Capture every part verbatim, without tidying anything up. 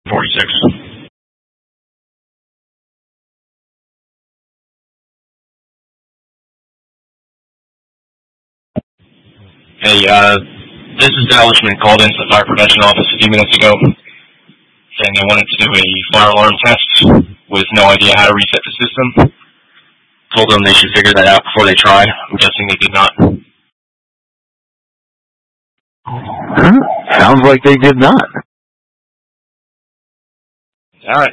forty-six. Hey, uh, this establishment called into the fire prevention office a few minutes ago saying they wanted to do a fire alarm test with no idea how to reset the system. Told them they should figure that out before they try. I'm guessing they did not. Huh? Sounds like they did not. Alright.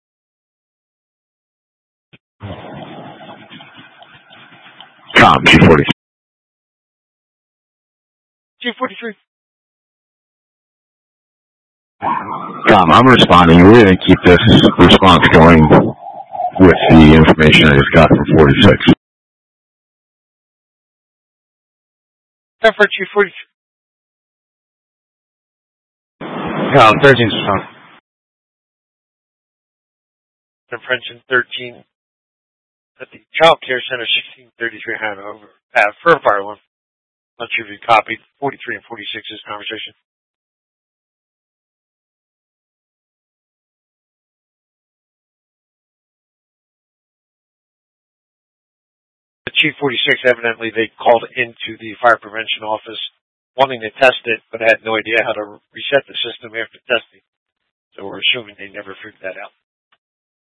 Com, G forty. G forty-three. Tom, I'm responding. We're going to keep this response going with the information I just got from forty-six. Effort G forty-three. Tom, thirteen's respond. Prevention thirteen at the Child Care Center, sixteen thirty-three Hanover Ave for a fire alarm. Not sure if you copied forty-three and forty-six's conversation. Chief forty-six, evidently they called into the fire prevention office wanting to test it, but had no idea how to reset the system after testing. So we're assuming they never figured that out.